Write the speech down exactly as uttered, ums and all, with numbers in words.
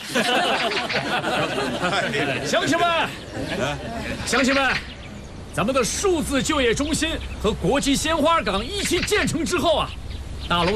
乡亲们，乡亲们，咱们的数字就业中心和国际鲜花港一起建成之后啊，大龙